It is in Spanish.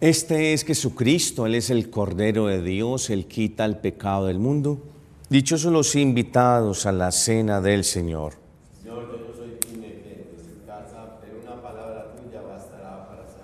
Este es Jesucristo, Él es el Cordero de Dios, Él quita el pecado del mundo. Dichosos los invitados a la cena del Señor. Señor, yo no soy digno de que entres en casa, pero una palabra tuya bastará para salvar.